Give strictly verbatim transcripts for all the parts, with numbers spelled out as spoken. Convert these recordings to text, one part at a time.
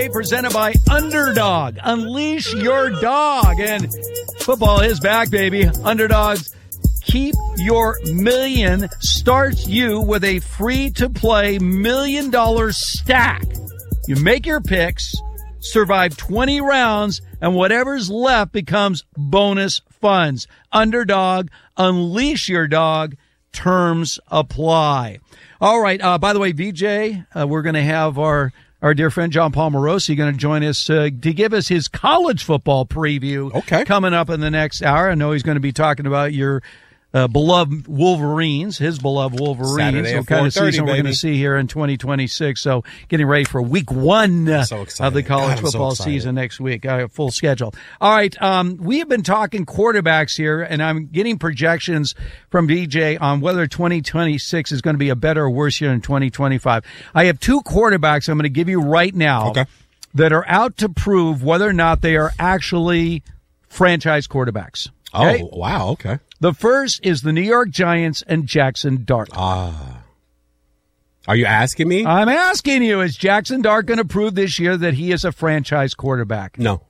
Presented by Underdog. Unleash your dog. And football is back, baby. Underdogs Keep Your Million starts you with a free-to-play million dollar stack. You make your picks, survive twenty rounds, and whatever's left becomes bonus funds. Underdog, unleash your dog. Terms apply. All right. Uh, by the way, V J, uh, we're going to have our Our dear friend John Paul Morosi going to join us uh, to give us his college football preview. Okay. Coming up in the next hour. I know he's going to be talking about your uh, beloved Wolverines, his beloved Wolverines. What kind of season we're going to see here in twenty twenty-six. So getting ready for week one uh, so of the college God, football so season next week. Uh, full schedule. All right. Um, we have been talking quarterbacks here, and I'm getting projections from V J on whether twenty twenty-six is going to be a better or worse year than twenty twenty-five. I have two quarterbacks I'm going to give you right now okay. that are out to prove whether or not they are actually franchise quarterbacks. Okay? Oh, wow. Okay. The first is the New York Giants and Jackson Dart. Ah. Are you asking me? I'm asking you, is Jackson Dart going to prove this year that he is a franchise quarterback? No.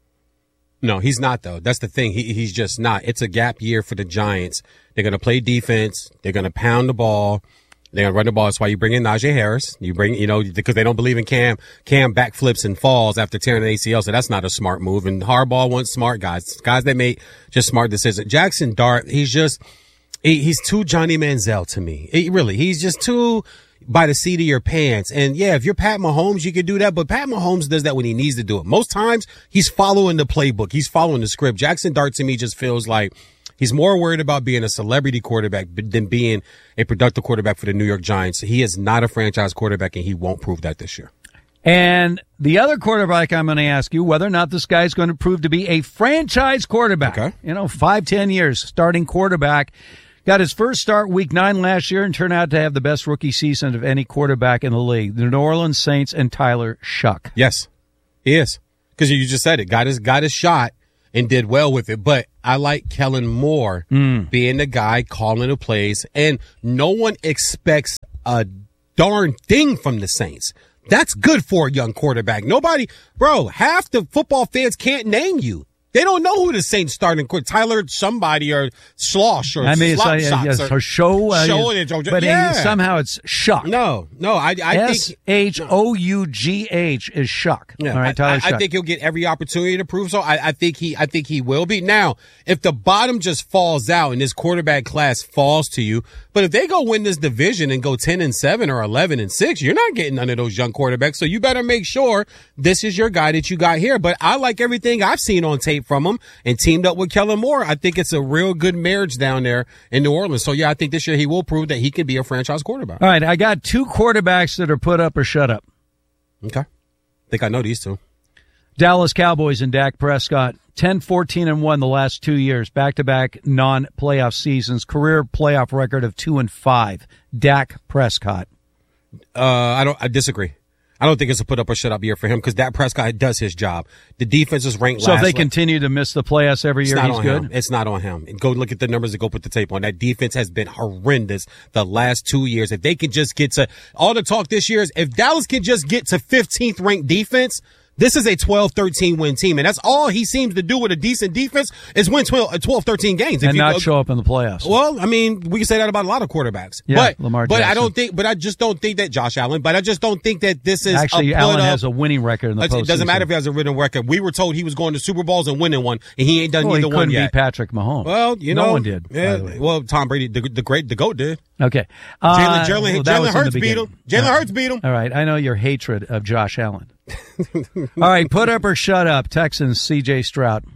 No, he's not, though. That's the thing. He, he's just not. It's a gap year for the Giants. They're going to play defense. They're going to pound the ball. They're going to run the ball. That's why you bring in Najee Harris. You bring, you know, because they don't believe in Cam. Cam backflips and falls after tearing an A C L, so that's not a smart move. And Harbaugh wants smart guys. Guys that make just smart decisions. Jackson Dart, he's just, he, he's too Johnny Manziel to me. He, really, he's just too by the seat of your pants. And yeah, if you're Pat Mahomes, you could do that, but Pat Mahomes does that when he needs to do it. Most times, he's following the playbook. He's following the script. Jackson Dart to me just feels like he's more worried about being a celebrity quarterback than being a productive quarterback for the New York Giants. He is not a franchise quarterback, and he won't prove that this year. And the other quarterback I'm going to ask you whether or not this guy's going to prove to be a franchise quarterback. Okay. You know, five, ten years starting quarterback. Got his first start week nine last year and turned out to have the best rookie season of any quarterback in the league. The New Orleans Saints and Tyler Shuck. Yes, he is. Because you just said it. Got his, got his shot and did well with it. But I like Kellen Moore mm. being the guy calling the plays. And no one expects a darn thing from the Saints. That's good for a young quarterback. Nobody, bro, half the football fans can't name you. They don't know who the Saints starting quarterback. Tyler somebody or Slosh or I mean, Slop it's, uh, Shots yes, or, or show, uh, show yeah, it, but yeah. he, somehow it's Shuck. No, no, I, I S think H O U G H is Shuck. Yeah, all right, Tyler I, I, Shuck. I think he'll get every opportunity to prove so. I, I think he, I think he will be. Now, if the bottom just falls out and this quarterback class falls to you, but if they go win this division and go ten and seven or eleven and six, you're not getting none of those young quarterbacks. So you better make sure this is your guy that you got here. But I like everything I've seen on tape from him and teamed up with Kellen Moore. I think it's a real good marriage down there in New Orleans. So yeah, I think this year he will prove that he can be a franchise quarterback. All right, I got two quarterbacks that are put up or shut up. Okay. I think I know these two. Dallas Cowboys and Dak Prescott, ten, fourteen, and one the last two years, back-to-back non-playoff seasons, career playoff record of two and five. Dak Prescott. Uh, I don't. I disagree. I don't think it's a put up or shut up year for him because Dak Prescott does his job. The defense is ranked so last. So if they continue to miss the playoffs every year, he's good? Him. It's not on him. Go look at the numbers and go put the tape on. That defense has been horrendous the last two years. If they can just get to – all the talk this year is if Dallas can just get to fifteenth ranked defense – this is a twelve thirteen win team, and that's all he seems to do with a decent defense is win twelve thirteen games. And if you not go, show up in the playoffs. Well, I mean, we can say that about a lot of quarterbacks. Yeah, but, Lamar But Jackson. I don't think – but I just don't think that – Josh Allen. But I just don't think that this is Actually, a Allen put has up, a winning record in the postseason. It doesn't matter if he has a winning record. We were told he was going to Super Bowls and winning one, and he ain't done well, neither he one couldn't yet. beat Patrick Mahomes. Well, you know. No one did, Yeah, by the way. Well, Tom Brady, the, the great, the GOAT did. Okay. Jalen Uh, Jalen well, Jalen Hurts beat him. Jalen Hurts beat him. All right. I know your hatred of Josh Allen. All right. Put up or shut up, Texans, C J Stroud.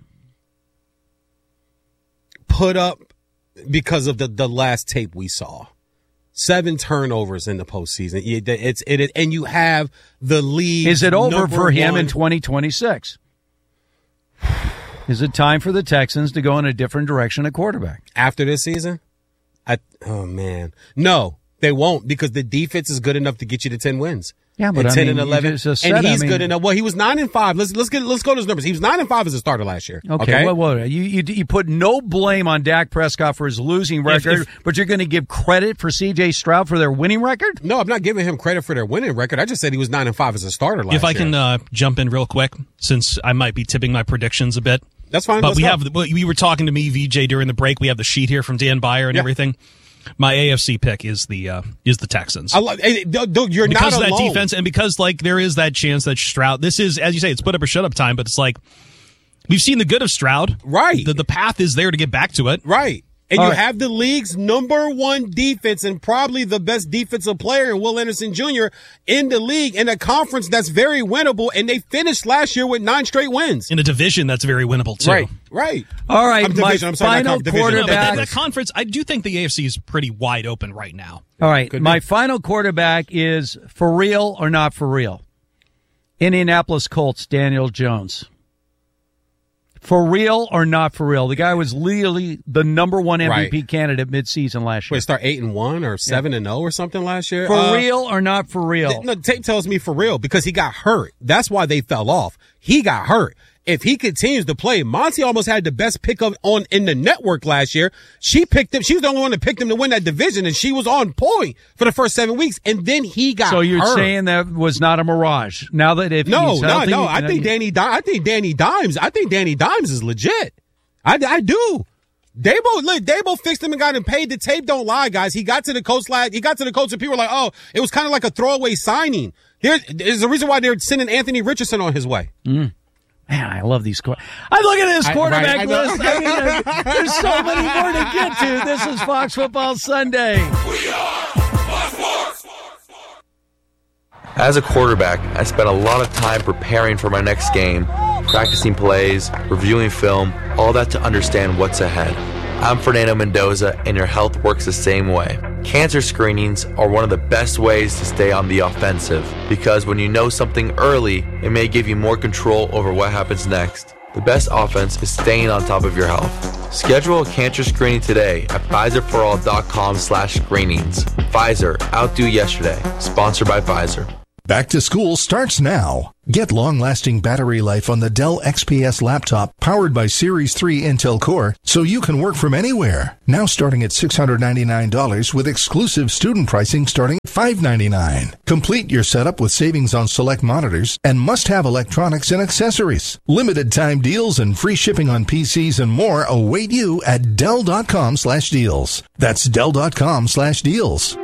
Put up because of the, the last tape we saw. Seven turnovers in the postseason. It's it, and you have the lead. Is it over for him one. in twenty twenty-six? Is it time for the Texans to go in a different direction at quarterback? After this season? I, oh, man. No, they won't because the defense is good enough to get you to ten wins. Yeah, but and I ten mean, and eleven, just and said, he's I mean, good enough. Well, he was nine and five. Let's let's get let's go to his numbers. He was nine and five as a starter last year. Okay, okay? well, well, you, you you put no blame on Dak Prescott for his losing record, if, if, but you're going to give credit for C J Stroud for their winning record? No, I'm not giving him credit for their winning record. I just said he was nine and five as a starter last year. If I can uh, jump in real quick, since I might be tipping my predictions a bit. That's fine. But Let's we go. have the, we were talking to me, V J, during the break. We have the sheet here from Dan Byer and yeah. everything. My A F C pick is the uh, is the Texans. I love, hey, dude, you're because not of that alone. defense, and because like there is that chance that Stroud. This is, as you say, it's put up or shut up time. But it's like we've seen the good of Stroud. Right. The, the path is there to get back to it. Right. And All you right. have the league's number one defense and probably the best defensive player in Will Anderson Junior in the league in a conference that's very winnable. And they finished last year with nine straight wins. In a division that's very winnable too. Right. Right. All right, I'm my division. I'm sorry, final not division. No, but quarterback. that, that conference, I do think the A F C is pretty wide open right now. All right, Could my be. final quarterback is for real or not for real. Indianapolis Colts, Daniel Jones. For real or not for real? The guy was literally the number one M V P Right. candidate midseason last year. Wait, start eight and one or seven and zero or something last year. For Uh, real or not for real? th- No, tape tells me for real because he got hurt. That's why they fell off. He got hurt. If he continues to play, Monty almost had the best pickup on in the network last year. She picked him. She was the only one that picked him to win that division, and she was on point for the first seven weeks. And then he got. So you're hurt. saying that was not a mirage? Now that if No, he's no, healthy, no. I think Danny. Di- I think Danny Dimes. I think Danny Dimes is legit. I, I do. Dabo, look, Dabo fixed him and got him paid. The tape don't lie, guys. He got to the coach last. He got to the coach, and people were like, "Oh, it was kind of like a throwaway signing." There, there's a reason why they're sending Anthony Richardson on his way. Mm. Man, I love these. Qu- I look at this I- quarterback right, I know. list. I mean, uh, there's so many more to get to. This is Fox Football Sunday. As a quarterback, I spent a lot of time preparing for my next game, practicing plays, reviewing film, all that to understand what's ahead. I'm Fernando Mendoza, and your health works the same way. Cancer screenings are one of the best ways to stay on the offensive, because when you know something early, it may give you more control over what happens next. The best offense is staying on top of your health. Schedule a cancer screening today at Pfizer for all dot com slash screenings. Pfizer, outdo yesterday. Sponsored by Pfizer. Back to school starts now. Get long-lasting battery life on the Dell X P S laptop powered by Series three Intel Core so you can work from anywhere. Now starting at six hundred ninety-nine dollars with exclusive student pricing starting at five hundred ninety-nine dollars. Complete your setup with savings on select monitors and must-have electronics and accessories. Limited time deals and free shipping on P Cs and more await you at Dell dot com slash deals. That's Dell dot com slash deals.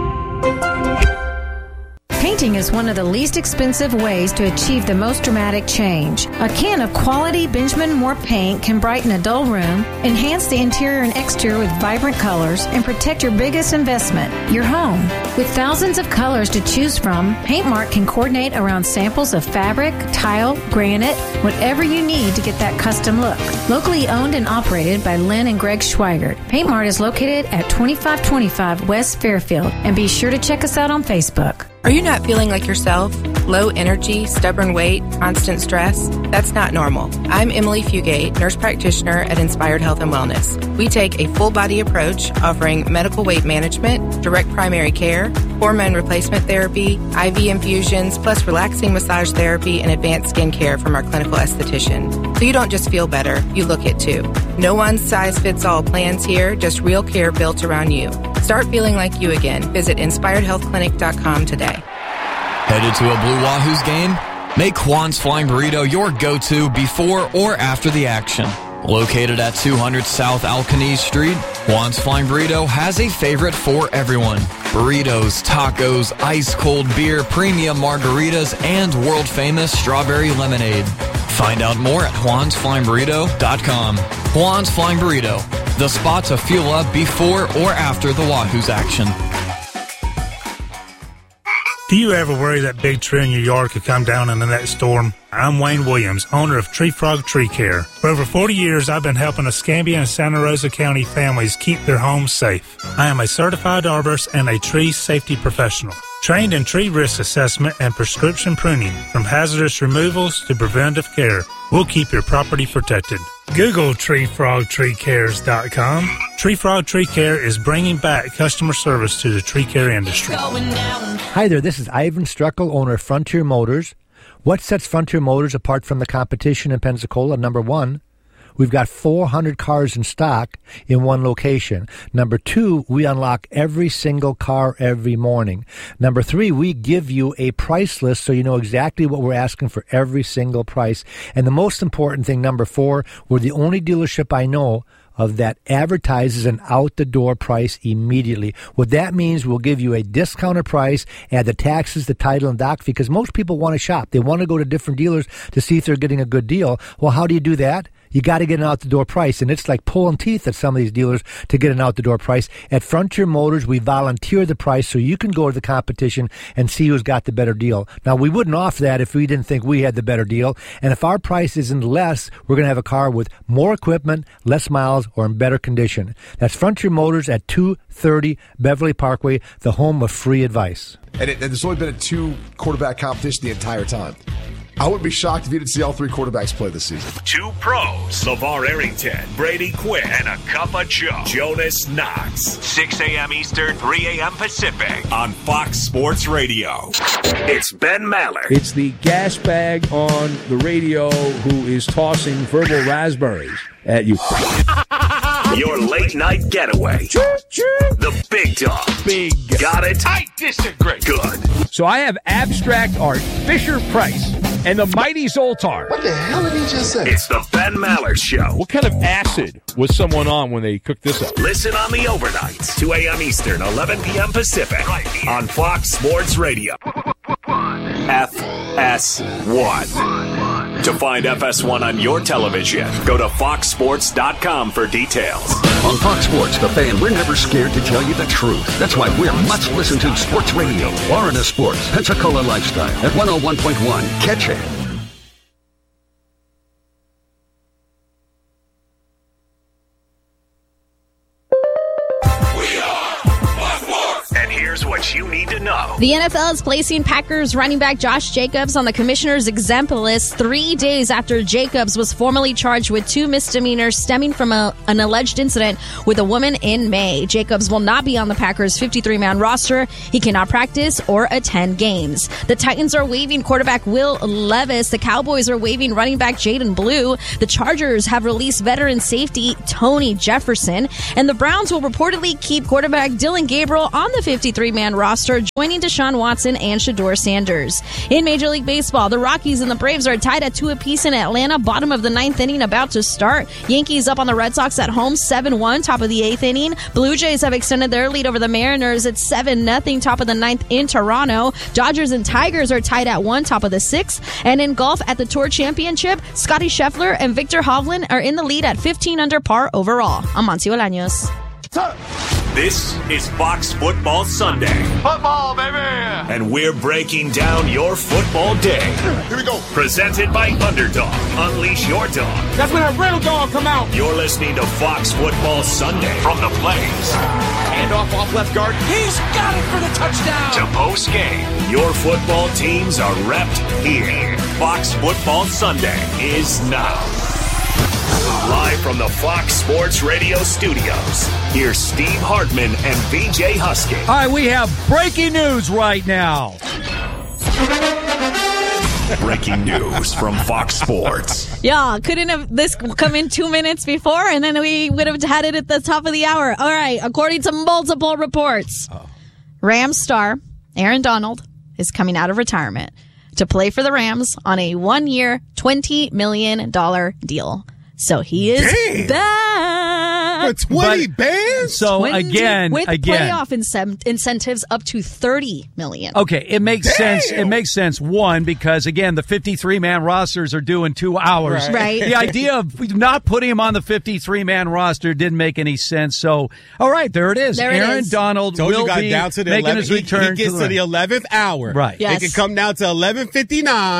Painting is one of the least expensive ways to achieve the most dramatic change. A can of quality Benjamin Moore paint can brighten a dull room, enhance the interior and exterior with vibrant colors, and protect your biggest investment, your home. With thousands of colors to choose from, PaintMart can coordinate around samples of fabric, tile, granite, whatever you need to get that custom look. Locally owned and operated by Lynn and Greg Schweigert, PaintMart is located at twenty-five twenty-five West Fairfield, and be sure to check us out on Facebook. Are you not feeling like yourself? Low energy, stubborn weight, constant stress? That's not normal. I'm Emily Fugate, nurse practitioner at Inspired Health and Wellness. We take a full body approach offering medical weight management, direct primary care, hormone replacement therapy, I V infusions, plus relaxing massage therapy and advanced skin care from our clinical esthetician. So you don't just feel better, you look it too. No one size fits all plans here, just real care built around you. Start feeling like you again. Visit inspired health clinic dot com today. Headed to a Blue Wahoos game? Make Juan's Flying Burrito your go-to before or after the action. Located at two hundred South Alcanese Street, Juan's Flying Burrito has a favorite for everyone. Burritos, tacos, ice-cold beer, premium margaritas, and world-famous strawberry lemonade. Find out more at juans flying burrito dot com. Juan's Flying Burrito, the spot to fuel up before or after the Wahoos action. Do you ever worry that big tree in your yard could come down in the next storm? I'm Wayne Williams, owner of Tree Frog Tree Care. For over forty years, I've been helping Escambia and Santa Rosa County families keep their homes safe. I am a certified arborist and a tree safety professional, trained in tree risk assessment and prescription pruning, from hazardous removals to preventive care. We'll keep your property protected. Google tree frog tree cares dot com. Tree Frog Tree Care is bringing back customer service to the tree care industry. Hi there, this is Ivan Struckel, owner of Frontier Motors. What sets Frontier Motors apart from the competition in Pensacola? Number one, we've got four hundred cars in stock in one location. Number two, we unlock every single car every morning. Number three, we give you a price list so you know exactly what we're asking for every single price. And the most important thing, number four, we're the only dealership I know of that advertises an out-the-door price immediately. What that means, we'll give you a discounted price, add the taxes, the title, and doc fee, because most people want to shop. They want to go to different dealers to see if they're getting a good deal. Well, how do you do that? You got to get an out-the-door price, and it's like pulling teeth at some of these dealers to get an out-the-door price. At Frontier Motors, we volunteer the price so you can go to the competition and see who's got the better deal. Now, we wouldn't offer that if we didn't think we had the better deal, and if our price isn't less, we're going to have a car with more equipment, less miles, or in better condition. That's Frontier Motors at two thirty Beverly Parkway, the home of free advice. And, it, and there's only been a two-quarterback competition the entire time. I wouldn't be shocked if you didn't see all three quarterbacks play this season. Two pros, LeVar Arrington, Brady Quinn, and a cup of Joe, Jonas Knox. six a.m. Eastern, three a.m. Pacific on Fox Sports Radio. It's Ben Maller. It's the gas bag on the radio who is tossing verbal raspberries at you. Your late night getaway. The big dog. Big. Got it? I disagree. Good. So I have abstract art, Fisher Price, and the mighty Zoltar. What the hell did he just say? It's the Ben Maller Show. What kind of acid was someone on when they cooked this up? Listen on the overnights, two a.m. Eastern, eleven p.m. Pacific, right on Fox Sports Radio. F S one. To find F S one on your television, go to fox sports dot com for details. On Fox Sports, The Fan, we're never scared to tell you the truth. That's why we're much listened to sports radio. Florida Sports, Pensacola Lifestyle at one oh one point one. Catch it. Here's what you need to know. The N F L is placing Packers running back Josh Jacobs on the commissioner's exempt list three days after Jacobs was formally charged with two misdemeanors stemming from a, an alleged incident with a woman in May. Jacobs will not be on the Packers' fifty-three man roster. He cannot practice or attend games. The Titans are waiving quarterback Will Levis. The Cowboys are waiving running back Jaden Blue. The Chargers have released veteran safety Tony Jefferson. And the Browns will reportedly keep quarterback Dylan Gabriel on the fifty-three man roster, joining Deshaun Watson and Shedeur Sanders. In Major League Baseball, the Rockies and the Braves are tied at two apiece in Atlanta. Bottom of the ninth inning about to start. Yankees up on the Red Sox at home, seven one, top of the eighth inning. Blue Jays have extended their lead over the Mariners at seven nothing, top of the ninth in Toronto. Dodgers and Tigers are tied at one, top of the sixth. And in golf at the Tour Championship, Scotty Scheffler and Victor Hovland are in the lead at fifteen under par overall. I'm Monty Bolaños. This is Fox Football Sunday. Football, baby! And we're breaking down your football day. Here we go. Presented by Underdog. Unleash your dog. That's when a real dog come out. You're listening to Fox Football Sunday from the Blaze. Hand off off left guard. He's got it for the touchdown. To post game. Your football teams are repped here. Fox Football Sunday is now. Live from the Fox Sports Radio studios, here's Steve Hartman and V J Husky. All right, we have breaking news right now. Breaking news from Fox Sports. Yeah, couldn't have this come in two minutes before, and then we would have had it at the top of the hour. All right, according to multiple reports, oh. Rams star Aaron Donald is coming out of retirement to play for the Rams on a one-year, twenty million dollars deal. So he is Damn. back. For twenty bands? So twenty again, with again. playoff incent- incentives up to thirty million dollars. Okay, it makes Damn. sense. It makes sense. One, because again, the fifty-three man rosters are doing two hours. Right. Right. The idea of not putting him on the fifty-three man roster didn't make any sense. So, all right, there it is. There it Aaron is. Donald Told will you got be down to the making eleven, his return. He, he gets to to the, the eleventh hour. Right. Yes. It can come down to eleven fifty-nine.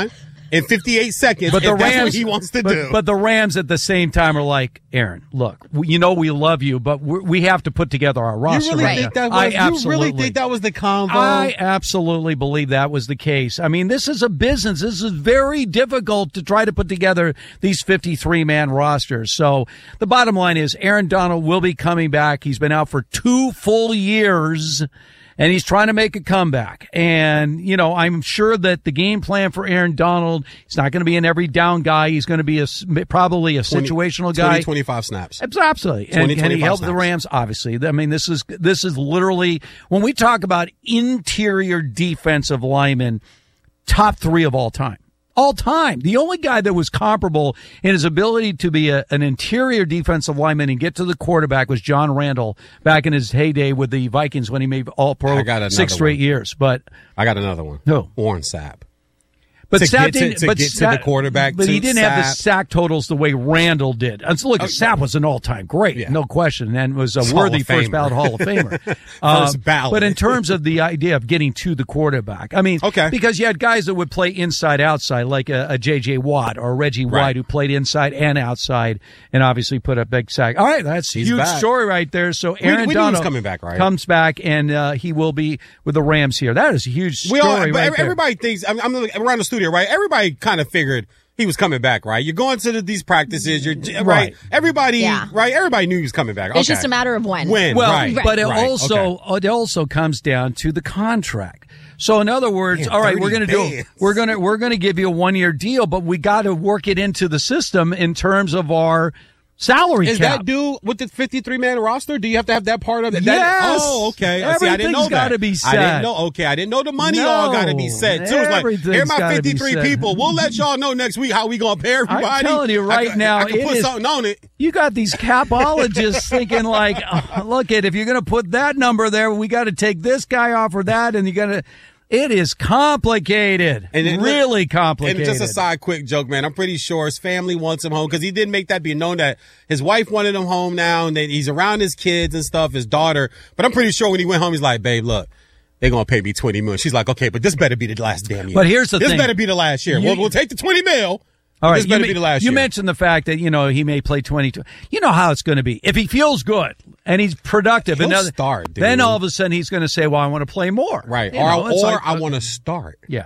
in fifty-eight seconds. But the if that's Rams, what he wants to but, do. But the Rams at the same time are like, Aaron, look, you know we love you, but we're, we have to put together our roster. You really right think now. that was? I You absolutely, really think that was the convo? I absolutely believe that was the case. I mean, this is a business. This is very difficult to try to put together these fifty-three man rosters. So the bottom line is, Aaron Donald will be coming back. He's been out for two full years. And he's trying to make a comeback. And, you know, I'm sure that the game plan for Aaron Donald, he's not going to be an every down guy. He's going to be a, probably a situational guy. twenty, twenty-five snaps. Absolutely. twenty, and, and he helped snaps. the Rams, obviously. I mean, this is, this is literally, when we talk about interior defensive linemen, top three of all time. All time. The only guy that was comparable in his ability to be a, an interior defensive lineman and get to the quarterback was John Randall back in his heyday with the Vikings when he made All-Pro six straight one. years. But I got another one. Who? Warren Sapp. But to Sapp get, to, didn't, to, but get Sapp, to the quarterback. But to he didn't Sapp. have the sack totals the way Randall did. And so look, Oh, Sapp was an all-time great, yeah. no question, and was a Hall worthy of first Famer. ballot Hall of Famer. First Um, ballot. But in terms of the idea of getting to the quarterback, I mean, Okay. because you had guys that would play inside outside, like a, a J J. Watt or Reggie Right. White, who played inside and outside, and obviously put a big sack. All right, that's a He's huge back. story right there. So We- Aaron we knew he was Donald coming back, right? comes back, and uh, he will be with the Rams here. That is a huge story We all, but right every- there. everybody thinks, I'm, I'm around the studio, right? Everybody kind of figured he was coming back, right? You're going to the, these practices, you're right. Right. Everybody, Yeah. right? Everybody knew he was coming back. It's Okay. just a matter of when. When, Well, right. but it right, also okay. it also comes down to the contract. So in other words, Man, all right, we're thirty going to do bands. we're going to we're going to give you a one year deal, but we got to work it into the system in terms of our salary Is cap. that due with the fifty-three man roster? Do you have to have that part of it? Yes. Oh, okay. I See, I didn't know Everything's that. gotta be I set. didn't know. Okay, I didn't know the money No. all got to be set. So it's like, Everything's here are my gotta be fifty-three set. people. We'll let y'all know next week how we going to pay everybody. I'm telling you I right could- now, I can it put is- something on it. You got these capologists thinking like, oh, look at if you're going to put that number there, we got to take this guy off or that, and you got to. It is complicated, And it- really complicated. And just a side quick joke, man. I'm pretty sure his family wants him home because he did make that be known that his wife wanted him home now and that he's around his kids and stuff, his daughter. But I'm pretty sure when he went home, he's like, babe, look, they're going to pay me twenty million. She's like, okay, but this better be the last damn year. But here's the this thing. This better be the last year. You- we'll, we'll take the twenty mil. All right, This better you, be ma- the last you year. mentioned the fact that, you know, he may play twenty-two. You know how it's going to be. If he feels good and he's productive, He'll another, start, dude. then all of a sudden he's going to say, well, I want to play more. Right. You Or, know, it's or like- I want to start. Yeah.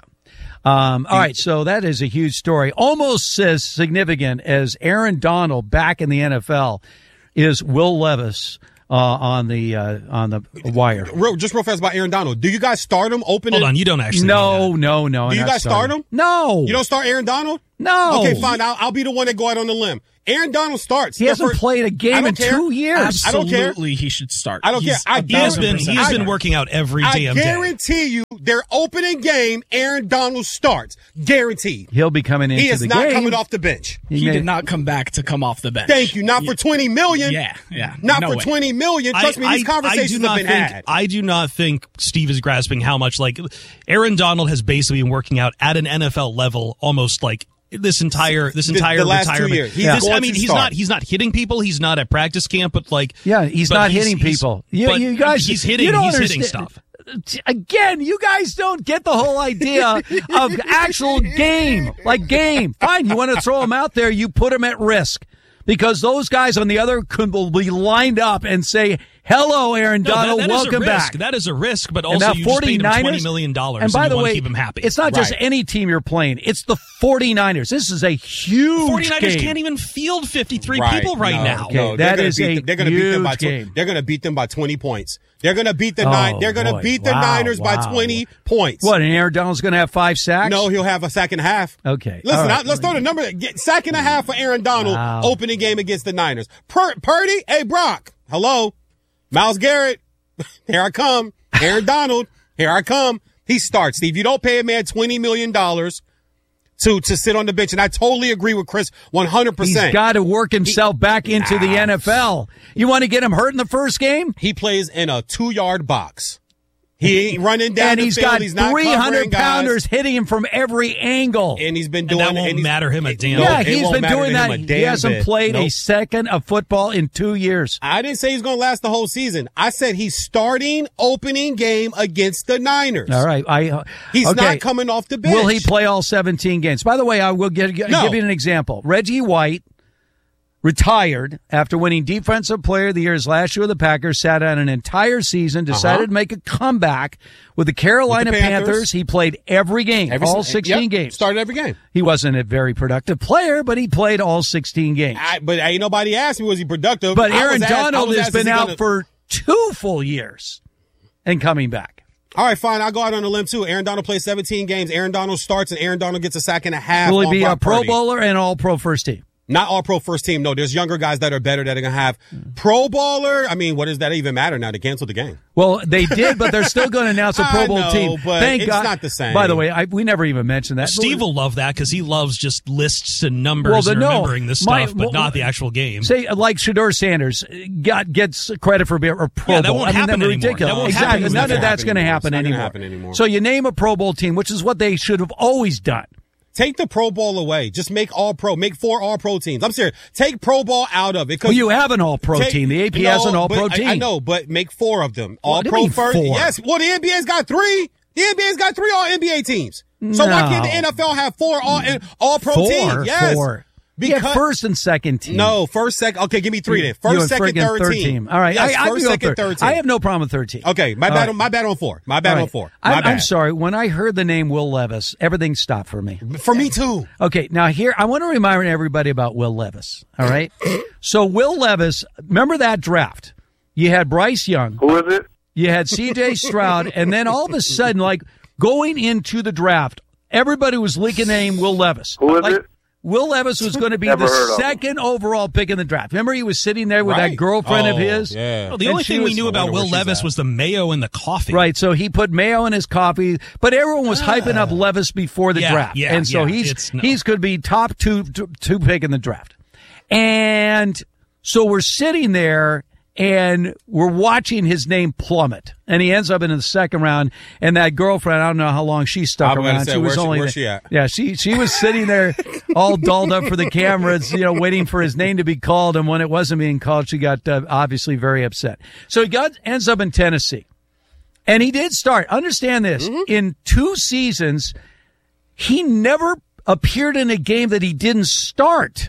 Um, all right, so that is a huge story. Almost as significant as Aaron Donald back in the N F L is Will Levis uh, on the uh, on the wire. Real, just real fast about Aaron Donald. Do you guys start him? Open Hold it? on, you don't actually. No, no, no. Do you not guys start starting. him? No. You don't start Aaron Donald? No. Okay, fine. I'll, I'll be the one that go out on the limb. Aaron Donald starts. He The hasn't first- played a I game don't in care. two years. I don't care. Absolutely, he should start. I don't He's care. I a He has thousand been percent he has starter. been working out every I damn day. guarantee you, their opening game, Aaron Donald starts. Guaranteed. He'll be coming into He is the not game. coming off the bench. He may- did not come back to come off the bench. Thank you. Not for twenty million. Yeah, yeah. Not No for way. twenty million. Trust me, these conversations do not have been think, had. I do not think Steve is grasping how much, like, Aaron Donald has basically been working out at an N F L level almost like this entire this The- entire the last two retirement. years. He's This- going I mean, to he's start. not he's not hitting people. He's not at practice camp, but like Yeah, he's but not hitting people. You, but you guys, he's hitting. you don't He's hitting understand. stuff. Again, you guys don't get the whole idea of actual game. Like game. Fine, you want to throw them out there, you put them at risk. Because those guys on the other could will be lined up and say, hello, Aaron No, that- Donald, that is a welcome risk. back. That is a risk, but And also now you just paid him forty-niners twenty million dollars, And by you the want way, to keep him happy. it's not just Right. any team you're playing. It's the forty-niners. This is a huge forty-niners game. can't even field fifty-three Right. people right No, now. Okay, no, that they're gonna is beat a them. They're gonna beat them by huge tw- game. They're going to beat them by twenty points. They're going to beat the Oh, nine. They're going to boy. beat the Wow, Niners by wow. twenty points. What, and Aaron Donald's going to have five sacks? No, he'll have a sack and a half. Okay. Listen, All right. I, let's throw the number. Get, sack and a half for Aaron Donald. Wow. Opening game against the Niners. Pur- Purdy, hey Brock, hello, Myles Garrett, here I come. Aaron Donald, here I come. He starts. Steve, you don't pay a man twenty million dollars to to sit on the bench, and I totally agree with Chris one hundred percent. He's got to work himself back into the N F L. You want to get him hurt in the first game? He plays in a two-yard box. He ain't running down and the he's field. got He's not three hundred covering guys. pounders hitting him from every angle. And he's been doing and that won't and matter him a damn. Yeah, it he's won't been matter doing to him that. a He damn hasn't bit. played Nope. a second of football in two years. I didn't say he's going to last the whole season. I said he's starting opening game against the Niners. All right, I. Uh, He's okay. not coming off the bench. Will he play all seventeen games? By the way, I will give, No. give you an example. Reggie White retired after winning Defensive Player of the Year his last year with the Packers, sat out an entire season, decided Uh-huh. to make a comeback with the Carolina With the Panthers. Panthers. He played every game, Every- all sixteen yep, games. Started every game. He wasn't a very productive player, but he played all sixteen games. I, but ain't nobody asked me, was he productive? But I Aaron was asked- I Donald was has asked, is been he out gonna- for two full years and coming back. All right, fine. I'll go out on a limb, too. Aaron Donald plays seventeen games. Aaron Donald starts, and Aaron Donald gets a sack and a half. Will he on be a Brock Pro Purdy. Bowler and all-pro first team? Not all pro first team. No, there's younger guys that are better that are going to have Pro Bowler. I mean, what does that even matter now? They canceled the game. Well, they did, but they're still going to announce a Pro I Bowl know, team. but Thank it's God. not the same. By the way, I, we never even mentioned that. Steve will love that because he loves just lists and numbers Well, the- and no, remembering this my- stuff, but well, not the actual game. Say, like Shedeur Sanders got gets credit for being a Pro Yeah, that Bowl. won't I mean, happen that's anymore. ridiculous. That won't exactly. happen None of anymore. that's going to happen It's not gonna anymore. happen anymore. So you name a Pro Bowl team, which is what they should have always done. Take the Pro Bowl away. Just make all pro. Make four all pro teams. I'm serious. Take Pro Bowl out of it. 'cause Well, you have an all-pro take- team. The A P no, has an all-pro but team. I, I know, but make four of them. All What do you pro mean first. four? Yes. Well, the N B A's got three. The N B A's got three all N B A teams. So why can't the No. N F L have four all all pro Four, teams? Yes. four. Because yeah, first and second team. no, first, second. Okay, give me three then. You First, and second, friggin' third, team. All right, Yes, I, I first, can go second, third. third team. I have no problem with third team. Okay, my All bad. right. On, my bad on four. My bad All on right. four. My I'm, bad. I'm sorry. When I heard the name Will Levis, everything stopped for me. For me too. Okay, now here I want to remind everybody about Will Levis. All right, so Will Levis, remember that draft? You had Bryce Young. Who is it? You had C J Stroud, and then all of a sudden, like going into the draft, everybody was leaking the name Will Levis. Who is like, it? Will Levis was going to be Never the heard of him. second overall pick in the draft. Remember, he was sitting there with that Right. girlfriend of Oh, his. yeah. Well, the And only she thing we was- knew I about wonder where Will she's Levis at. was the mayo in the coffee. Right, so he put mayo in his coffee, but everyone was hyping up Levis before the Yeah, draft, yeah, and so yeah, he's it's no. he's going to be top two two, two pick in the draft. And so we're sitting there and we're watching his name plummet, and he ends up in the second round. And that girlfriend, I don't know how long she stuck I'm gonna around. say, she was where's she- only where's she at? yeah, she she was sitting there all dolled up for the cameras, you know, waiting for his name to be called. And when it wasn't being called, she got uh, obviously very upset. So he got ends up in Tennessee. And he did start. Understand this. Mm-hmm. In two seasons, he never appeared in a game that he didn't start.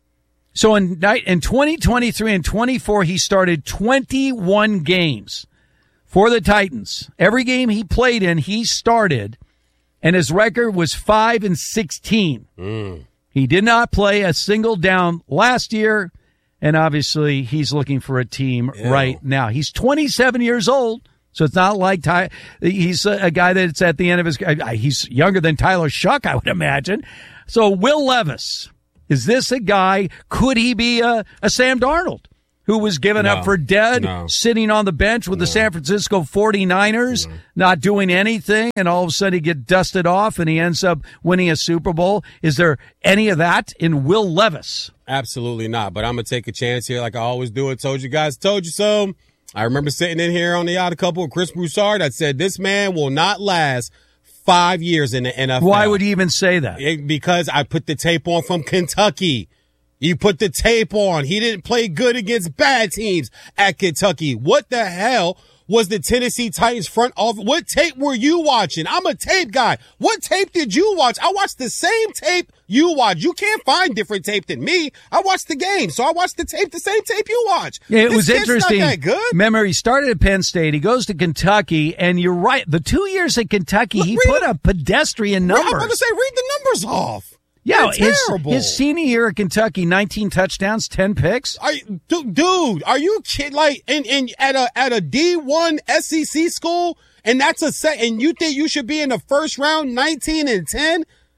So in, ni- in twenty twenty-three and twenty-four, he started twenty-one games for the Titans. Every game he played in, he started, and his record was five and sixteen. Mm. He did not play a single down last year, and obviously he's looking for a team Ew. right now. He's twenty-seven years old. So it's not like Ty, he's a, a guy that's at the end of his, he's younger than Tyler Shuck, I would imagine. So Will Levis, is this a guy, could he be a, a Sam Darnold who was given No. up for dead, No. sitting on the bench with the San Francisco forty-niners, not doing anything, and all of a sudden he get dusted off and he ends up winning a Super Bowl? Is there any of that in Will Levis? Absolutely not. But I'm going to take a chance here like I always do. I told you guys, told you so. I remember sitting in here on the Odd Couple with Chris Broussard. I said, this man will not last five years in the N F L. Why would he even say that? It- because I put the tape on from Kentucky. You put the tape on. He didn't play good against bad teams at Kentucky. What the hell was the Tennessee Titans front office? What tape were you watching? I'm a tape guy. What tape did you watch? I watched the same tape you watch. You can't find different tape than me. I watched the game, so I watched the tape, the same tape you watch. Yeah, it This was kid's interesting. Not that good. Remember, he started at Penn State. He goes to Kentucky, and you're right. The two years at Kentucky, Look, he read put it. up pedestrian I'm numbers. about to say, read the numbers off. Yeah, They're his, terrible. his senior year at Kentucky, nineteen touchdowns, ten picks. Are you, du- dude, are you kid like in, in at a at a D one S E C school, and that's a set, and you think you should be in the first round, nineteen and ten?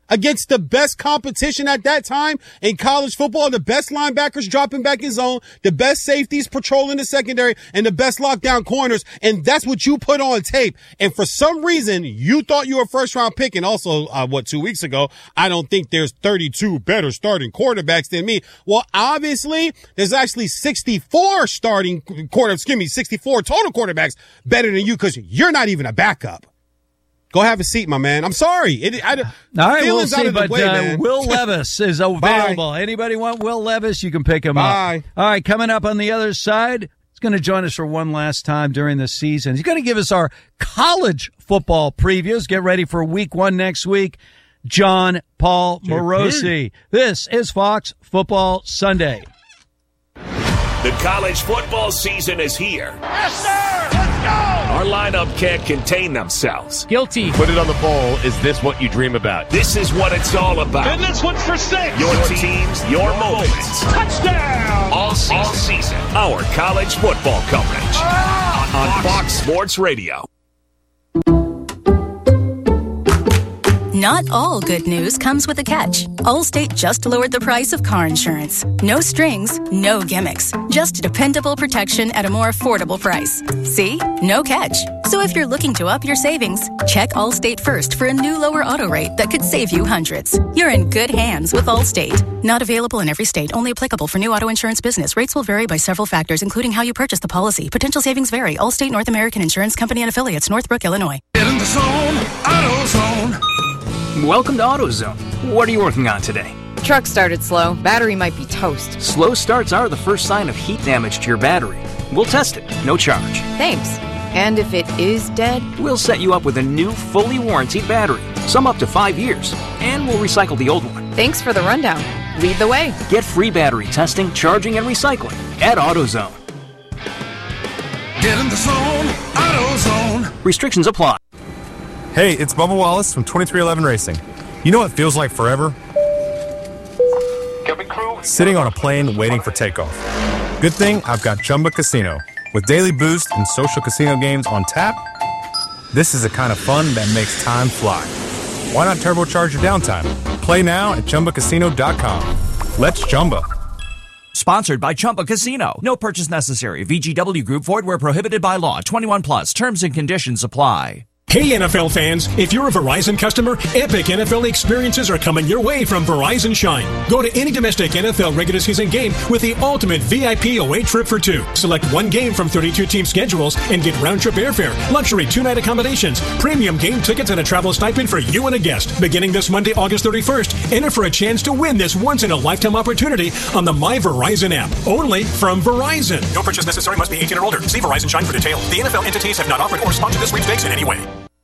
against the best competition at that time in college football, the best linebackers dropping back in zone, the best safeties patrolling the secondary, and the best lockdown corners. And that's what you put on tape. And for some reason, you thought you were a first-round pick. And also, uh, what, two weeks ago, I don't think there's thirty-two better starting quarterbacks than me. Well, obviously, there's actually sixty-four starting quarter, excuse me, sixty-four total quarterbacks better than you because you're not even a backup. Go have a seat, my man. I'm sorry. It, I, All right, we'll see. out of the But way, uh, man. Will Levis is available. Anybody want Will Levis? You can pick him Bye. up. All right, coming up on the other side, he's going to join us for one last time during the season. He's going to give us our college football previews. Get ready for week one next week. John Paul Morosi. This is Fox Football Sunday. The college football season is here. Yes, sir! Let's go! Our lineup can't contain themselves. Guilty. Put it on the bowl. Is this what you dream about? This is what it's all about. And this one's for six. Your teams, your moments. Touchdown! All season. All season. Our college football coverage on Fox Sports Radio. Not all good news comes with a catch. Allstate just lowered the price of car insurance. No strings, no gimmicks. Just dependable protection at a more affordable price. See? No catch. So if you're looking to up your savings, check Allstate first for a new lower auto rate that could save you hundreds. You're in good hands with Allstate. Not available in every state. Only applicable for new auto insurance business. Rates will vary by several factors, including how you purchase the policy. Potential savings vary. Allstate North American Insurance Company and Affiliates, Northbrook, Illinois. Get in the zone. AutoZone. Welcome to AutoZone. What are you working on today? Truck started slow. Battery might be toast. Slow starts are the first sign of heat damage to your battery. We'll test it, no charge. Thanks. And if it is dead? We'll set you up with a new, fully warranted battery. Some up to five years. And we'll recycle the old one. Thanks for the rundown. Lead the way. Get free battery testing, charging, and recycling at AutoZone. Get in the zone. AutoZone. Restrictions apply. Hey, it's Bubba Wallace from twenty-three eleven Racing. You know what feels like forever? Sitting on a plane waiting for takeoff. Good thing I've got Chumba Casino. With daily boost and social casino games on tap, this is the kind of fun that makes time fly. Why not turbocharge your downtime? Play now at Chumba Casino dot com. Let's Chumba. Sponsored by Chumba Casino. No purchase necessary. V G W Group. Void where prohibited by law. twenty-one plus. Terms and conditions apply. Hey N F L fans, if you're a Verizon customer, epic N F L experiences are coming your way from Verizon Shine. Go to any domestic N F L regular season game with the ultimate V I P away trip for two. Select one game from thirty-two team schedules and get round-trip airfare, luxury two-night accommodations, premium game tickets, and a travel stipend for you and a guest. Beginning this Monday, August thirty-first, enter for a chance to win this once-in-a-lifetime opportunity on the My Verizon app. Only from Verizon. No purchase necessary. Must be eighteen or older. See Verizon Shine for details. The N F L entities have not offered or sponsored the sweepstakes in any way.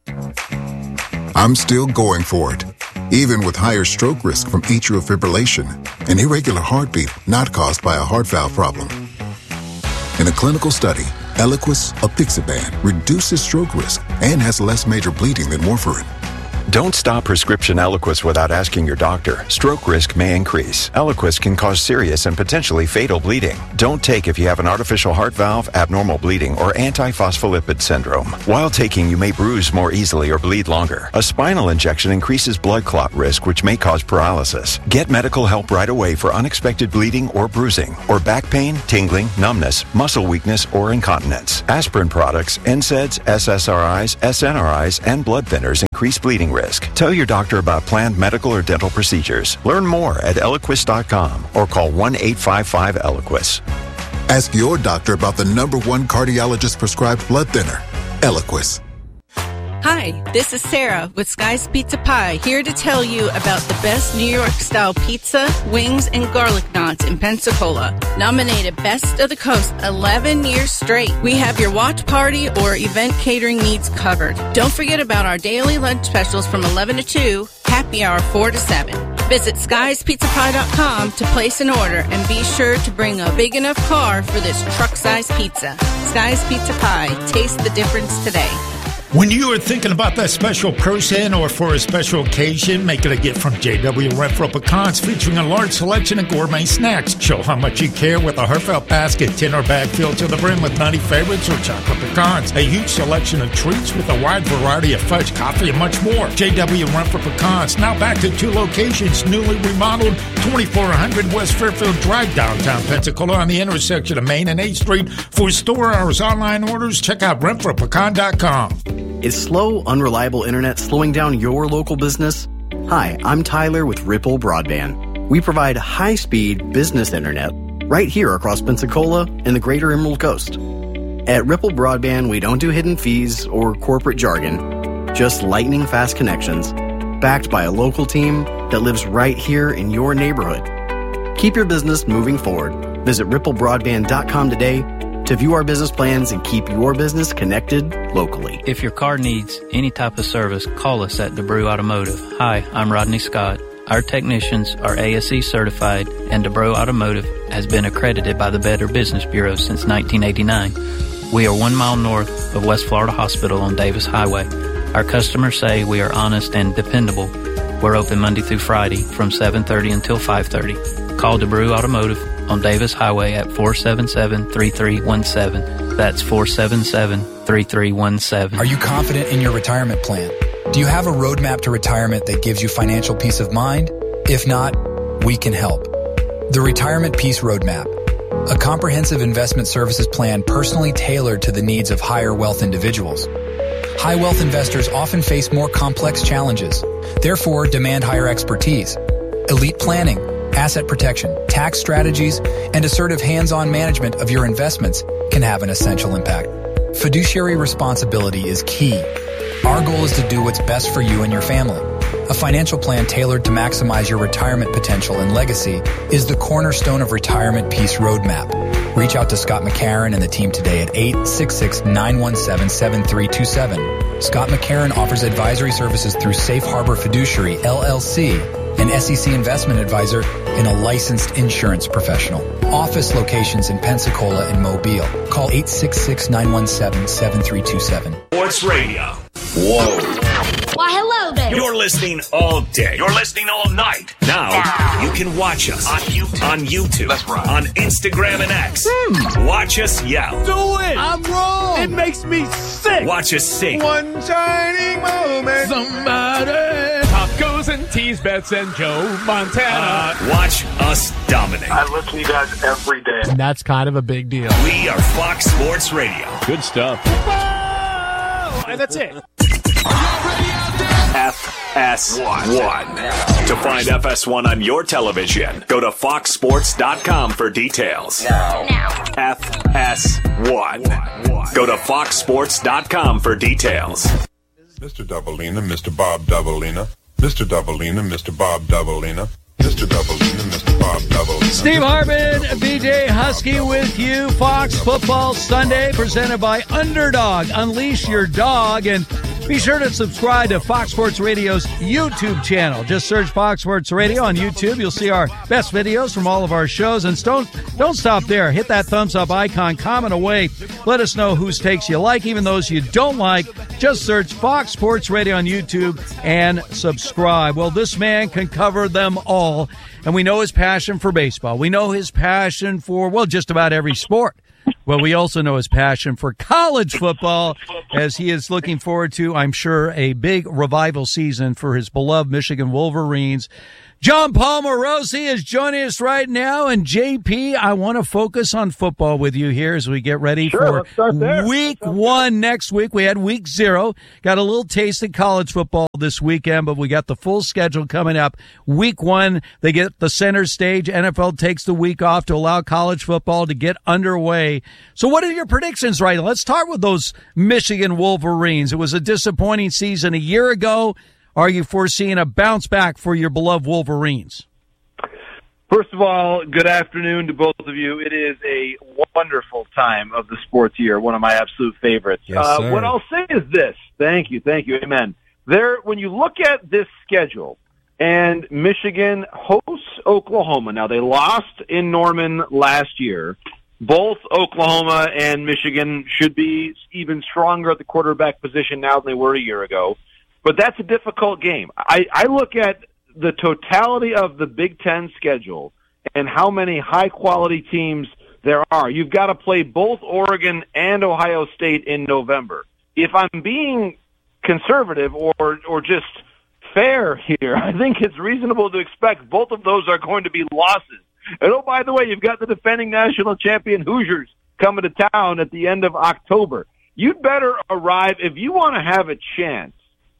I'm still going for it, even with higher stroke risk from atrial fibrillation, an irregular heartbeat not caused by a heart valve problem. In a clinical study, Eliquis, apixaban, reduces stroke risk and has less major bleeding than warfarin. Don't stop prescription Eliquis without asking your doctor. Stroke risk may increase. Eliquis can cause serious and potentially fatal bleeding. Don't take if you have an artificial heart valve, abnormal bleeding, or antiphospholipid syndrome. While taking, you may bruise more easily or bleed longer. A spinal injection increases blood clot risk, which may cause paralysis. Get medical help right away for unexpected bleeding or bruising, or back pain, tingling, numbness, muscle weakness, or incontinence. Aspirin products, N SAIDs, S S R Is, S N R Is, and blood thinners increase bleeding risk. Tell your doctor about planned medical or dental procedures. Learn more at Eliquis dot com or call one eight five five Eliquis. Ask your doctor about the number one cardiologist prescribed blood thinner, Eliquis. Hi, this is Sarah with Sky's Pizza Pie, here to tell you about the best New York-style pizza, wings, and garlic knots in Pensacola. Nominated Best of the Coast eleven years straight. We have your watch party or event catering needs covered. Don't forget about our daily lunch specials from eleven to two, happy hour four to seven. Visit skies pizza pie dot com to place an order and be sure to bring a big enough car for this truck-sized pizza. Sky's Pizza Pie. Taste the difference today. When you are thinking about that special person or for a special occasion, make it a gift from J W Renfro Pecans, featuring a large selection of gourmet snacks. Show how much you care with a heartfelt basket, tin or bag filled to the brim with nutty favorites or chocolate pecans. A huge selection of treats with a wide variety of fudge, coffee, and much more. J W Renfro Pecans, now back to two locations, newly remodeled, twenty-four hundred West Fairfield Drive, downtown Pensacola, on the intersection of Main and eighth Street. For store hours, online orders, check out renfro pecan dot com. Is slow, unreliable internet slowing down your local business? Hi, I'm Tyler with Ripple Broadband. We provide high-speed business internet right here across Pensacola and the greater Emerald Coast. At Ripple Broadband, we don't do hidden fees or corporate jargon, just lightning-fast connections, backed by a local team that lives right here in your neighborhood. Keep your business moving forward. Visit ripple broadband dot com today to view our business plans and keep your business connected locally. If your car needs any type of service, call us at DeBrew Automotive. Hi, I'm Rodney Scott. Our technicians are A S E certified, and DeBrew Automotive has been accredited by the Better Business Bureau since nineteen eighty-nine. We are one mile north of West Florida Hospital on Davis Highway. Our customers say we are honest and dependable. We're open Monday through Friday from seven thirty until five thirty. Call DeBrew Automotive on Davis Highway at four seven seven, three three one seven. That's four seven seven, three three one seven. Are you confident in your retirement plan? Do you have a roadmap to retirement that gives you financial peace of mind? If not, we can help. The Retirement Peace Roadmap, a comprehensive investment services plan personally tailored to the needs of higher wealth individuals. High wealth investors often face more complex challenges, therefore demand higher expertise. Elite planning, asset protection, tax strategies, and assertive hands-on management of your investments can have an essential impact. Fiduciary responsibility is key. Our goal is to do what's best for you and your family. A financial plan tailored to maximize your retirement potential and legacy is the cornerstone of Retirement Peace Roadmap. Reach out to Scott McCarron and the team today at eight six six, nine one seven, seven three two seven. Scott McCarron offers advisory services through Safe Harbor Fiduciary, L L C, an S E C investment advisor, and a licensed insurance professional. Office locations in Pensacola and Mobile. Call eight six six, nine one seven, seven three two seven. Sports Radio. Whoa. Why, hello there. You're listening all day. You're listening all night. Now, now. You can watch us on YouTube. On YouTube. That's right. On Instagram and X. Hmm. Watch us yell. Do it. I'm wrong. It makes me sick. Watch us sing. One shining moment. Somebody. Tacos and teas, bets and Joe Montana. Uh, watch us dominate. I listen to you guys every day. And that's kind of a big deal. We are Fox Sports Radio. Good stuff. Oh, and that's it. F S one. To find F S one on your television, go to fox sports dot com for details. Now. Now. F S one. Go to fox sports dot com for details. Mister Doubleina, Mister Bob Doubleina. Mister Doubleina, Mister Bob Doubleina. Mister Doubleina, Mister Bob Doubleina. Steve Hartman, B J Husky with you. Fox Football Sunday presented by Underdog. Unleash your dog, and be sure to subscribe to Fox Sports Radio's YouTube channel. Just search Fox Sports Radio on YouTube. You'll see our best videos from all of our shows. And don't, don't stop there. Hit that thumbs up icon. Comment away. Let us know whose takes you like, even those you don't like. Just search Fox Sports Radio on YouTube and subscribe. Well, this man can cover them all. And we know his passion for baseball. We know his passion for, well, just about every sport. Well, we also know his passion for college football, as he is looking forward to, I'm sure, a big revival season for his beloved Michigan Wolverines. John Paul Morosi is joining us right now. And J P, I want to focus on football with you here as we get ready sure, for week one next week. We had week zero, got a little taste of college football this weekend, but we got the full schedule coming up. Week one, they get the center stage. N F L takes the week off to allow college football to get underway. So what are your predictions, right? Let's start with those Michigan Wolverines. It was a disappointing season a year ago. Are you foreseeing a bounce back for your beloved Wolverines? First of all, good afternoon to both of you. It is a wonderful time of the sports year, one of my absolute favorites. Yes, uh, what I'll say is this. Thank you, thank you, amen. There, when you look at this schedule, and Michigan hosts Oklahoma. Now, they lost in Norman last year, both Oklahoma and Michigan should be even stronger at the quarterback position now than they were a year ago. But that's a difficult game. I, I look at the totality of the Big Ten schedule and how many high-quality teams there are. You've got to play both Oregon and Ohio State in November. If I'm being conservative or or just fair here, I think it's reasonable to expect both of those are going to be losses. And oh, by the way, you've got the defending national champion Hoosiers coming to town at the end of October. You'd better arrive, if you want to have a chance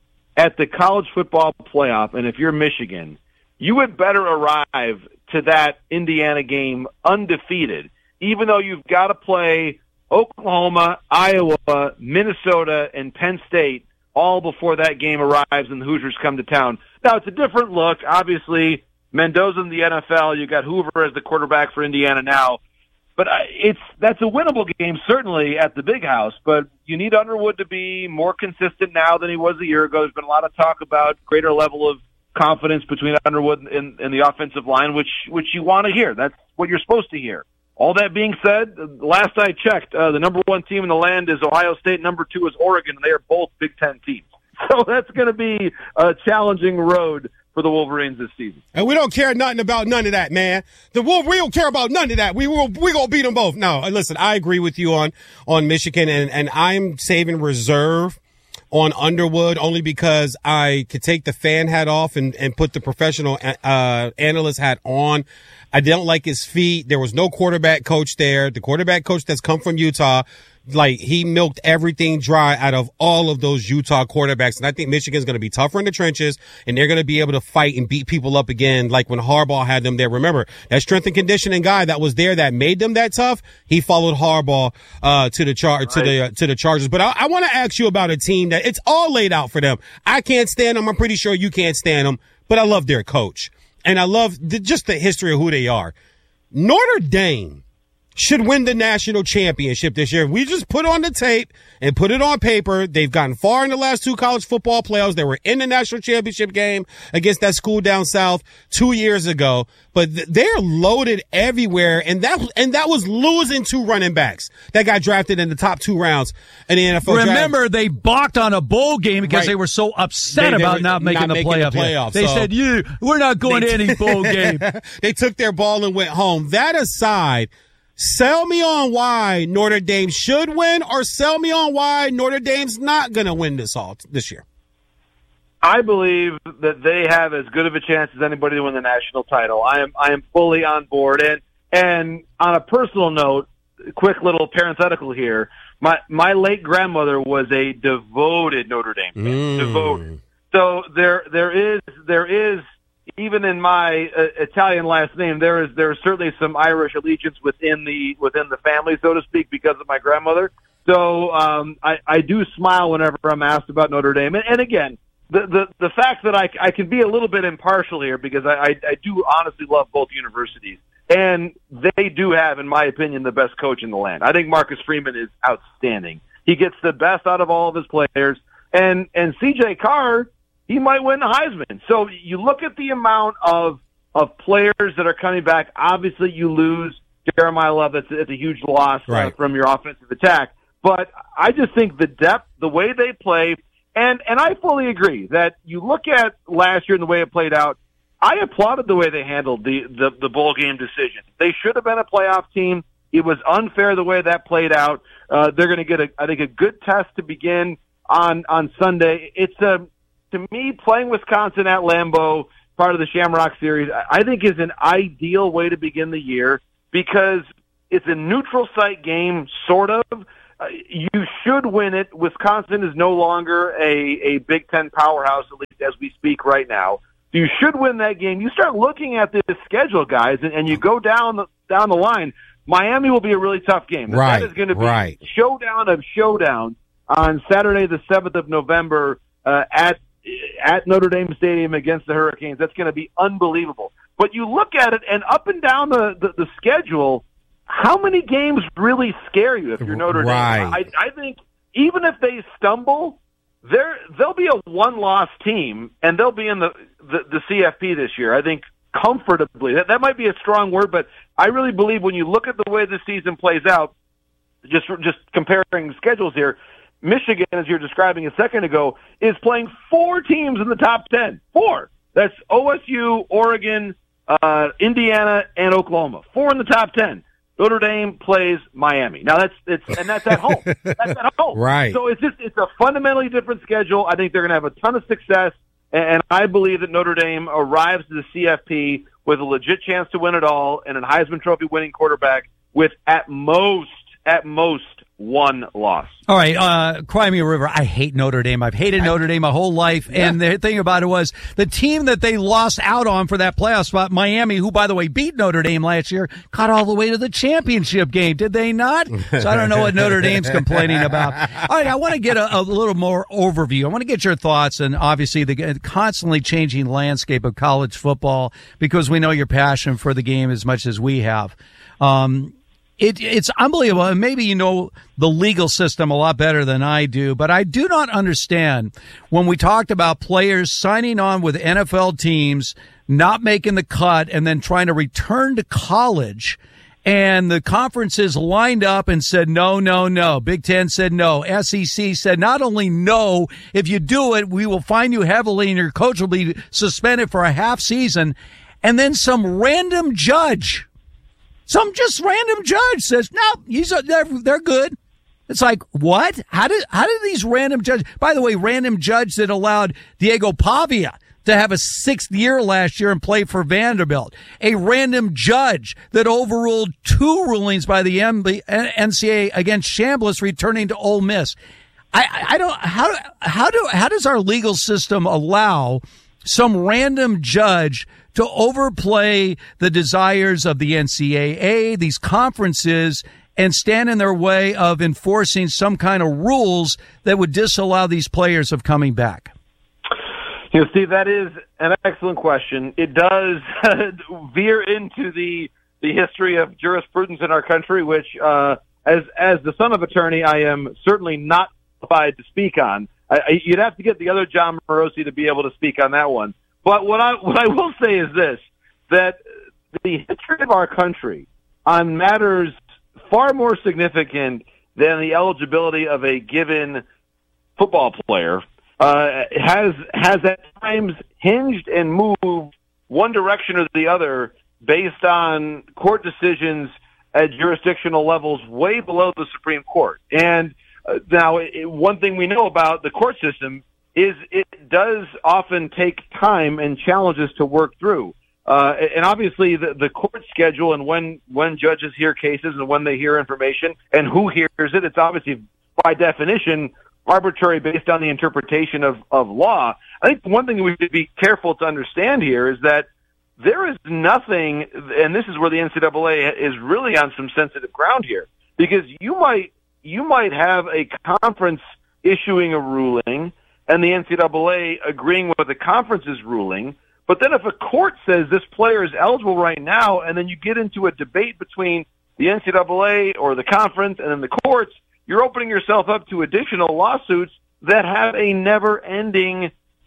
at the college football playoff, and if you're Michigan, you would better arrive to that Indiana game undefeated, even though you've got to play Oklahoma, Iowa, Minnesota, and Penn State all before that game arrives and the Hoosiers come to town. Now, it's a different look. Obviously, Mendoza in the N F L, you got Hoover as the quarterback for Indiana now. But it's that's a winnable game, certainly, at the Big House. But you need Underwood to be more consistent now than he was a year ago. There's been a lot of talk about greater level of confidence between Underwood and, and the offensive line, which which you want to hear. That's what you're supposed to hear. All that being said, last I checked, uh, the number one team in the land is Ohio State. Number two is Oregon, and they are both Big Ten teams. So that's going to be a challenging road for the Wolverines this season. And we don't care nothing about none of that, man. The Wolf, we don't care about none of that. We will, we gonna beat them both. No, listen, I agree with you on, on Michigan, and, and I'm saving reserve on Underwood only because I could take the fan hat off and, and put the professional, uh, analyst hat on. I don't like his feet. There was no quarterback coach there. The quarterback coach that's come from Utah, like, he milked everything dry out of all of those Utah quarterbacks. And I think Michigan's going to be tougher in the trenches, and they're going to be able to fight and beat people up again, like when Harbaugh had them there. Remember, that strength and conditioning guy that was there that made them that tough, he followed Harbaugh, uh, to the char- right. to the, uh, to the Chargers. But I, I want to ask you about a team that it's all laid out for them. I can't stand them. I'm pretty sure you can't stand them, but I love their coach. And I love the, just the history of who they are. Notre Dame should win the national championship this year. We just put on the tape and put it on paper. They've gotten far in the last two college football playoffs. They were in the national championship game against that school down south two years ago. But th- they're loaded everywhere, and that and that was losing two running backs that got drafted in the top two rounds in the N F L draft. Remember, they balked on a bowl game because right. they were so upset they, they about were not making, not the, making playoff the playoffs. They so said, "You, we're not going to any bowl game." They took their ball and went home. That aside, sell me on why Notre Dame should win, or sell me on why Notre Dame's not going to win this all this year. I believe that they have as good of a chance as anybody to win the national title. I am I am fully on board. And and on a personal note, quick little parenthetical here, my my late grandmother was a devoted Notre Dame fan. Mm. Devoted. So there there is there is even in my uh, Italian last name, there is there is certainly some Irish allegiance within the within the family, so to speak, because of my grandmother. So um, I, I do smile whenever I'm asked about Notre Dame. And, and again, the, the the fact that I, I can be a little bit impartial here because I, I, I do honestly love both universities. And they do have, in my opinion, the best coach in the land. I think Marcus Freeman is outstanding. He gets the best out of all of his players. And and C J Carr, he might win the Heisman. So you look at the amount of of players that are coming back. Obviously, you lose Jeremiah Love. That's, that's a huge loss right. uh, from your offensive attack. But I just think the depth, the way they play, and, and I fully agree that you look at last year and the way it played out, I applauded the way they handled the, the, the bowl game decision. They should have been a playoff team. It was unfair the way that played out. Uh, they're going to get, a, I think, a good test to begin on, on Sunday. It's a, to me, playing Wisconsin at Lambeau, part of the Shamrock Series, I think is an ideal way to begin the year because it's a neutral site game, sort of. Uh, you should win it. Wisconsin is no longer a, a Big Ten powerhouse, at least as we speak right now. You should win that game. You start looking at this schedule, guys, and, and you go down the, down the line. Miami will be a really tough game. Right, that is going to be right. a showdown of showdowns on Saturday, the seventh of November, uh, at at Notre Dame Stadium against the Hurricanes. That's going to be unbelievable. But you look at it, and up and down the, the, the schedule, how many games really scare you if you're Notre right. Dame? I, I think even if they stumble, they're, they'll be a one-loss team, and they'll be in the, the, the C F P this year. I think comfortably. That, that might be a strong word, but I really believe when you look at the way the season plays out, just just comparing schedules here, Michigan, as you're describing a second ago, is playing four teams in the top ten. Four. That's O S U, Oregon, uh, Indiana, and Oklahoma. Four in the top ten. Notre Dame plays Miami. Now that's it's and that's at home. That's at home. Right. So it's just it's a fundamentally different schedule. I think they're going to have a ton of success, and, and I believe that Notre Dame arrives to the C F P with a legit chance to win it all and a Heisman Trophy winning quarterback with at most at most one loss. All right, uh, Cry Me a River. I hate Notre Dame. I've hated Notre Dame my whole life. Yeah. And the thing about it was the team that they lost out on for that playoff spot, Miami, who, by the way, beat Notre Dame last year, got all the way to the championship game. Did they not? So I don't know what Notre Dame's complaining about. All right, I want to get a, a little more overview. I want to get your thoughts on, obviously, the constantly changing landscape of college football, because we know your passion for the game as much as we have. Um It, it's unbelievable, and maybe you know the legal system a lot better than I do, but I do not understand when we talked about players signing on with N F L teams, not making the cut, and then trying to return to college, and the conferences lined up and said, no, no, no. Big Ten said no. S E C said not only no, if you do it, we will fine you heavily, and your coach will be suspended for a half season, and then some random judge Some just random judge says, no, he's a, they're, they're good. It's like, what? How did, how did these random judges, by the way, random judge that allowed Diego Pavia to have a sixth year last year and play for Vanderbilt, a random judge that overruled two rulings by the N C double A against Chambliss returning to Ole Miss. I, I don't, how, how do, how does our legal system allow some random judge to overplay the desires of the N C double A, these conferences, and stand in their way of enforcing some kind of rules that would disallow these players of coming back? You know, Steve, that is an excellent question. It does veer into the the history of jurisprudence in our country, which, uh, as as the son of attorney, I am certainly not qualified to speak on. I, I, you'd have to get the other John Morosi to be able to speak on that one. But what I what I will say is this, that the history of our country on matters far more significant than the eligibility of a given football player uh, has has at times hinged and moved one direction or the other based on court decisions at jurisdictional levels way below the Supreme Court. And uh, now, it, one thing we know about the court system is it does often take time and challenges to work through. Uh, and obviously the, the court schedule and when, when judges hear cases and when they hear information and who hears it, it's obviously by definition arbitrary based on the interpretation of, of law. I think one thing we should be careful to understand here is that there is nothing, and this is where the N C double A is really on some sensitive ground here, because you might, you might have a conference issuing a ruling and the N C double A agreeing with the conference's ruling. But then if a court says this player is eligible right now, and then you get into a debate between the N C double A or the conference and then the courts, you're opening yourself up to additional lawsuits that have a never-ending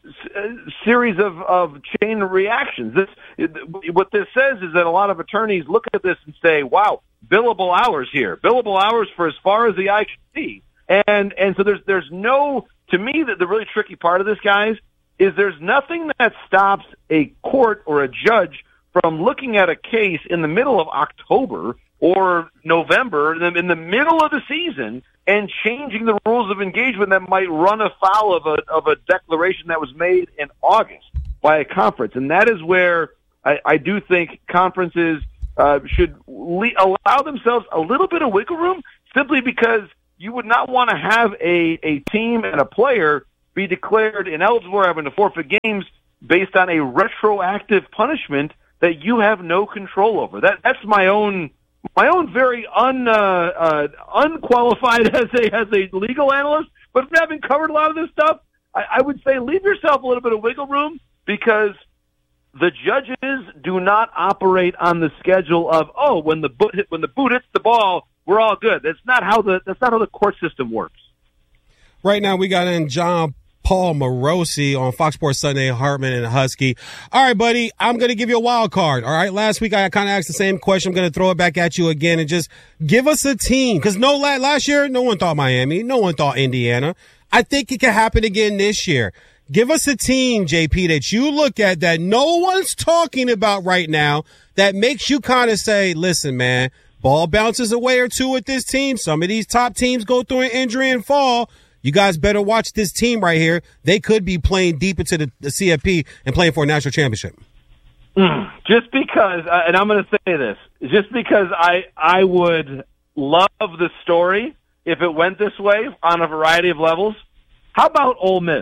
series of, of chain reactions. This, what this says is that a lot of attorneys look at this and say, wow, billable hours here, billable hours for as far as the eye can see. And, and so there's, there's no, to me, that the really tricky part of this, guys, is there's nothing that stops a court or a judge from looking at a case in the middle of October or November, in the middle of the season, and changing the rules of engagement that might run afoul of a of a declaration that was made in August by a conference. And that is where I, I do think conferences uh, should le- allow themselves a little bit of wiggle room, simply because you would not want to have a, a team and a player be declared ineligible or having to forfeit games based on a retroactive punishment that you have no control over. That that's my own my own very un uh, uh, unqualified as a as a legal analyst, but having covered a lot of this stuff, I, I would say leave yourself a little bit of wiggle room, because the judges do not operate on the schedule of, oh, when the boot hit, when the boot hits the ball, we're all good. That's not how the that's not how the court system works. Right now, we got in John Paul Morosi on Fox Sports Sunday, Hartman and Husky. All right, buddy, I'm going to give you a wild card. All right, last week I kind of asked the same question. I'm going to throw it back at you again and just give us a team. Because no, last year, no one thought Miami. No one thought Indiana. I think it can happen again this year. Give us a team, J P, that you look at that no one's talking about right now that makes you kind of say, listen, man, ball bounces away or two with this team. Some of these top teams go through an injury and fall. You guys better watch this team right here. They could be playing deep into the, the C F P and playing for a national championship. Mm, just because, uh, and I'm going to say this, just because I I would love the story if it went this way on a variety of levels. How about Ole Miss?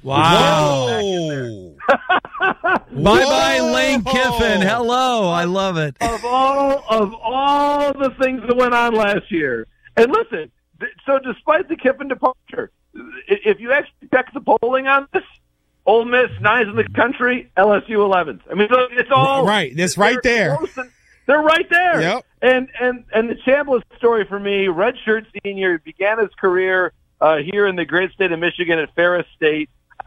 Wow. Bye-bye, Lane Kiffin. Hello. I love it. Of all of all the things that went on last year. And listen, th- so despite the Kiffin departure, if you actually check the polling on this, Ole Miss, ninth in the country, L S U eleventh. I mean, it's all... Right, it's right there. And, they're right there. Yep. And, and, and the Chambliss story for me, redshirt senior, began his career uh, here in the great state of Michigan at Ferris State.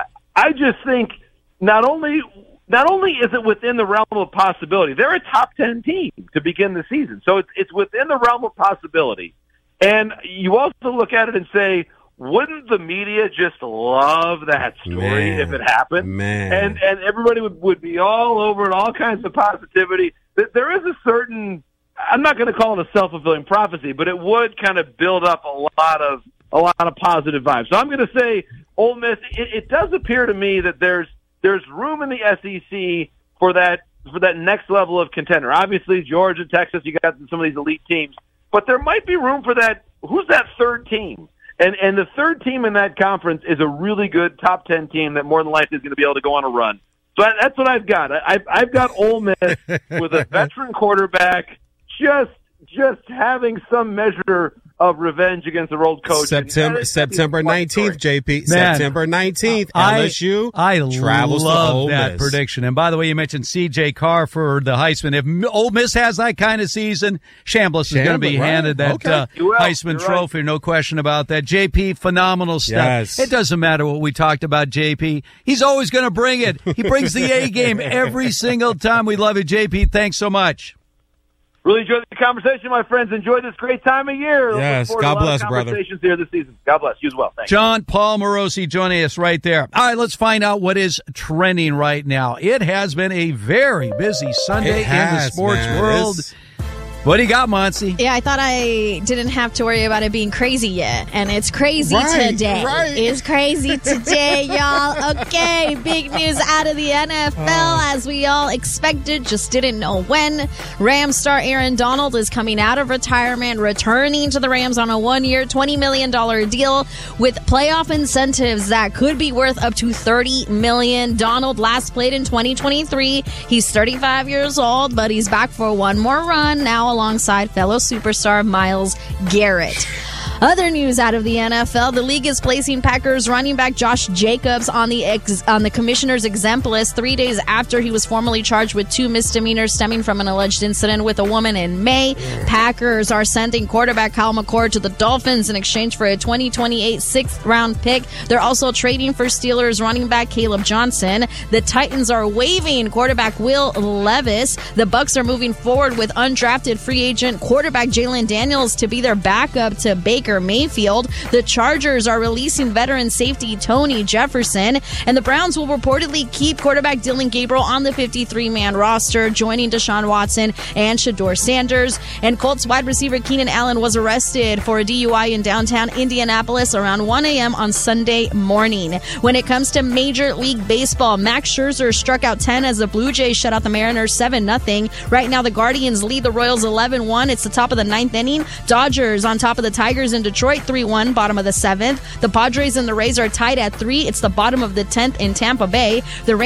I just think not only not only is it within the realm of possibility, they're a top ten team to begin the season. So it's it's within the realm of possibility. And you also look at it and say, wouldn't the media just love that story Man. if it happened? Man. And and everybody would, would be all over it, all kinds of positivity. There is a certain, I'm not going to call it a self-fulfilling prophecy, but it would kind of build up a lot of a lot of positive vibes. So I'm going to say Ole Miss, it, it does appear to me that there's there's room in the S E C for that for that next level of contender. Obviously, Georgia, Texas, you got some of these elite teams, but there might be room for that. Who's that third team? And and the third team in that conference is a really good top ten team that more than likely is going to be able to go on a run. So that's what I've got. I've I've got Ole Miss with a veteran quarterback, just just having some measure of revenge against their old coach. September September nineteenth, J P. Man, September nineteenth, I, L S U I travels love to Ole that Miss. prediction. And by the way, you mentioned C J Carr for the Heisman. If Ole Miss has that kind of season, Chambliss is going to be right. handed that Okay. uh, You will. Heisman You're trophy. right. No question about that. J P, phenomenal stuff. Yes. It doesn't matter what we talked about, J P. He's always going to bring it. He brings the A game every single time. We love you, J P. Thanks so much. Really enjoyed the conversation, my friends. Enjoy this great time of year. Look Yes, forward to God a lot of bless, brother. Conversations here this season. God bless you as well. Thanks. John Paul Morosi joining us right there. All right, let's find out what is trending right now. It has been a very busy Sunday It has, in the sports man. world. It's- What do you got, Monty? Yeah, I thought I didn't have to worry about it being crazy yet, and it's crazy Right, today. right. It's crazy today, y'all. Okay, big news out of the N F L, Oh. as we all expected, just didn't know when. Rams star Aaron Donald is coming out of retirement, returning to the Rams on a one-year, twenty million dollars deal with playoff incentives that could be worth up to thirty million dollars. Donald last played in twenty twenty-three. He's thirty-five years old, but he's back for one more run now alongside fellow superstar Myles Garrett. Other news out of the N F L, the league is placing Packers running back Josh Jacobs on the ex- on the commissioner's exempt list three days after he was formally charged with two misdemeanors stemming from an alleged incident with a woman in May. Packers are sending quarterback Kyle McCord to the Dolphins in exchange for a twenty twenty-eight sixth-round pick. They're also trading for Steelers running back Caleb Johnson. The Titans are waiving quarterback Will Levis. The Bucs are moving forward with undrafted free agent quarterback Jalen Daniels to be their backup to Baker Mayfield. The Chargers are releasing veteran safety Tony Jefferson, and the Browns will reportedly keep quarterback Dylan Gabriel on the fifty-three man roster, joining Deshaun Watson and Shedeur Sanders. And Colts wide receiver Keenan Allen was arrested for a D U I in downtown Indianapolis around one a.m. on Sunday morning. When it comes to Major League Baseball, Max Scherzer struck out ten as the Blue Jays shut out the Mariners seven nothing. Right now, the Guardians lead the Royals eleven one. It's the top of the ninth inning. Dodgers on top of the Tigers in Detroit three one, bottom of the seventh. The Padres and the Rays are tied at three. It's the bottom of the tenth in Tampa Bay. The